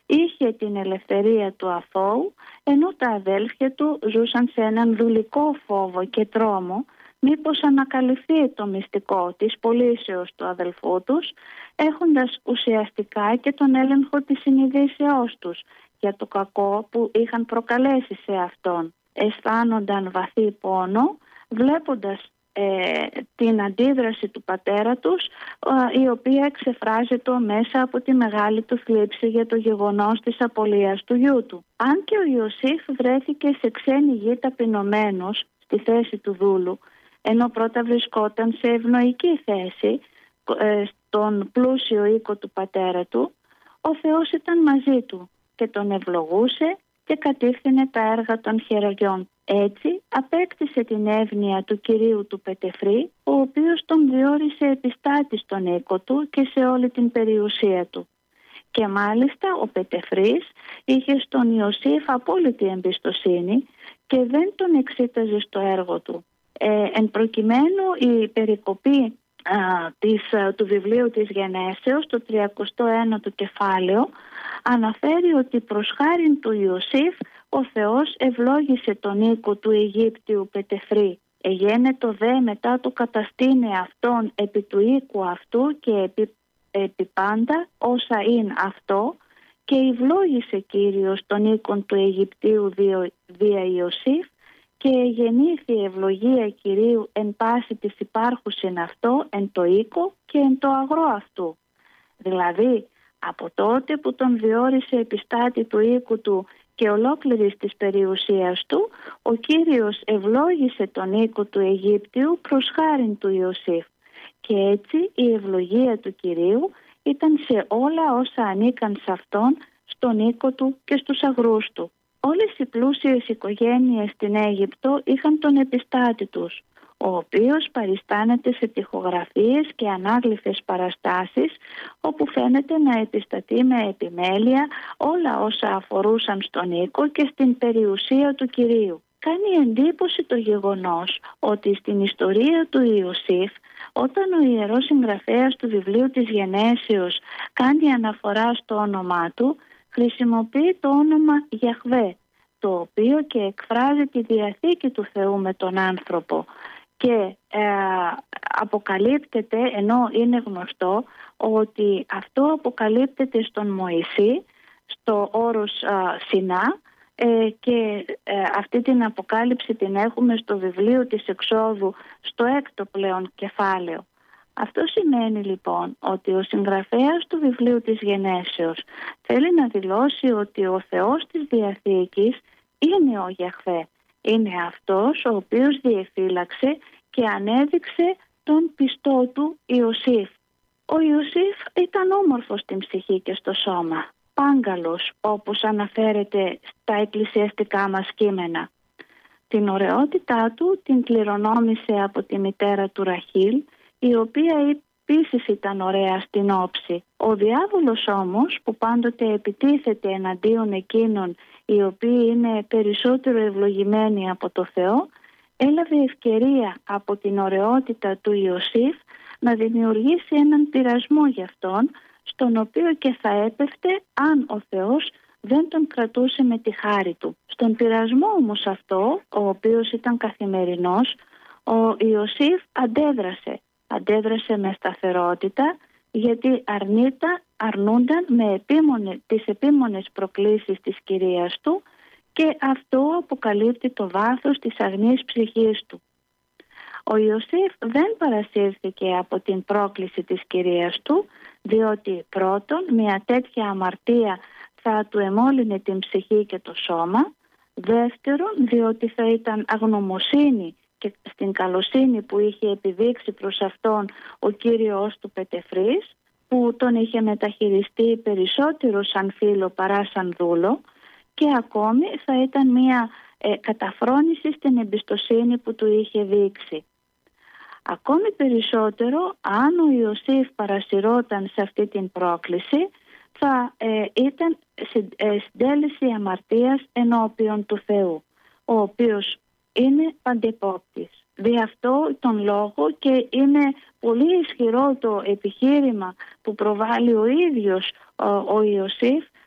είχε την ελευθερία του αθώου, ενώ τα αδέλφια του ζούσαν σε έναν δουλικό φόβο και τρόμο μήπως ανακαλυφθεί το μυστικό της πωλήσεως του αδελφού τους, έχοντας ουσιαστικά και τον έλεγχο της συνειδήσεώς τους για το κακό που είχαν προκαλέσει σε αυτόν. Αισθάνονταν βαθύ πόνο βλέποντας την αντίδραση του πατέρα τους, η οποία εξεφράζεται μέσα από τη μεγάλη του θλίψη για το γεγονός της απολείας του γιού του. Αν και ο Ιωσήφ βρέθηκε σε ξένη γη ταπεινωμένος στη θέση του δούλου, ενώ πρώτα βρισκόταν σε ευνοϊκή θέση στον πλούσιο οίκο του πατέρα του, ο Θεός ήταν μαζί του και τον ευλογούσε και κατήφθηνε τα έργα των χεριών. Έτσι απέκτησε την εύνοια του κυρίου του Πετεφρή, ο οποίος τον διόρισε επιστάτη στον οίκο του και σε όλη την περιουσία του. Και μάλιστα ο Πετεφρής είχε στον Ιωσήφ απόλυτη εμπιστοσύνη και δεν τον εξήταζε στο έργο του. Εν προκειμένου η περικοπή του βιβλίου της Γενέσεως, το 31ο κεφάλαιο, αναφέρει ότι προς χάριν του Ιωσήφ ο Θεός ευλόγησε τον οίκο του Αιγύπτιου Πετεφρή. Εγένετο δε μετά του καταστήνε αυτόν επί του οίκου αυτού και επί πάντα όσα είναι αυτό, και ευλόγησε Κύριος τον οίκον του Αιγυπτίου δια Ιωσήφ, και γεννήθη η ευλογία Κυρίου εν πάση της υπάρχουσιν αυτό εν το οίκο και εν το αγρό αυτού. Δηλαδή από τότε που τον διόρισε επιστάτη του οίκου του και ολόκληρης της περιουσίας του, ο Κύριος ευλόγησε τον οίκο του Αιγύπτιου προς χάριν του Ιωσήφ, και έτσι η ευλογία του Κυρίου ήταν σε όλα όσα ανήκαν σε αυτόν, στον οίκο του και στους αγρούς του. Όλες οι πλούσιες οικογένειες στην Αίγυπτο είχαν τον επιστάτη τους, ο οποίος παριστάνεται σε τοιχογραφίες και ανάγλυφες παραστάσεις, όπου φαίνεται να επιστατεί με επιμέλεια όλα όσα αφορούσαν στον οίκο και στην περιουσία του Κυρίου. Κάνει εντύπωση το γεγονός ότι στην ιστορία του Ιωσήφ, όταν ο ιερός συγγραφέας του βιβλίου της Γενέσεως κάνει αναφορά στο όνομά του, χρησιμοποιεί το όνομα Γιαχβέ, το οποίο και εκφράζει τη διαθήκη του Θεού με τον άνθρωπο, και αποκαλύπτεται, ενώ είναι γνωστό ότι αυτό αποκαλύπτεται στον Μωυσή, στο όρος Σινά, και αυτή την αποκάλυψη την έχουμε στο βιβλίο της Εξόδου, στο 6ο πλέον κεφάλαιο. Αυτό σημαίνει λοιπόν ότι ο συγγραφέας του βιβλίου της Γενέσεως θέλει να δηλώσει ότι ο Θεός της Διαθήκης είναι ο Γιαχβέ. Είναι αυτός ο οποίος διεφύλαξε και ανέδειξε τον πιστό του Ιωσήφ. Ο Ιωσήφ ήταν όμορφος στην ψυχή και στο σώμα, πάγκαλος όπως αναφέρεται στα εκκλησιαστικά μας κείμενα. Την ωραιότητά του την κληρονόμησε από τη μητέρα του Ραχήλ, η οποία επίσης ήταν ωραία στην όψη. Ο διάβολος όμως, που πάντοτε επιτίθεται εναντίον εκείνων οι οποίοι είναι περισσότερο ευλογημένοι από το Θεό, έλαβε ευκαιρία από την ωραιότητα του Ιωσήφ να δημιουργήσει έναν πειρασμό για αυτόν, στον οποίο και θα έπεφτε αν ο Θεός δεν τον κρατούσε με τη χάρη του. Στον πειρασμό όμως αυτό, ο οποίος ήταν καθημερινός, ο Ιωσήφ αντέδρασε με σταθερότητα, γιατί αρνούνταν με τις επίμονες προκλήσεις της κυρίας του, και αυτό αποκαλύπτει το βάθος της αγνής ψυχής του. Ο Ιωσήφ δεν παρασύρθηκε από την πρόκληση της κυρίας του, διότι πρώτον μια τέτοια αμαρτία θα του εμόλυνε την ψυχή και το σώμα, δεύτερον διότι θα ήταν αγνωμοσύνη και στην καλοσύνη που είχε επιδείξει προς αυτόν ο κύριος του Πετεφρής, που τον είχε μεταχειριστεί περισσότερο σαν φίλο παρά σαν δούλο, και ακόμη θα ήταν μια καταφρόνηση στην εμπιστοσύνη που του είχε δείξει. Ακόμη περισσότερο, αν ο Ιωσήφ παρασυρώταν σε αυτή την πρόκληση, θα ήταν συντέλεση αμαρτίας ενώπιον του Θεού, ο οποίος είναι παντεπόπτης. Δι' αυτό τον λόγο, και είναι πολύ ισχυρό το επιχείρημα που προβάλλει ο ίδιος ο Ιωσήφ,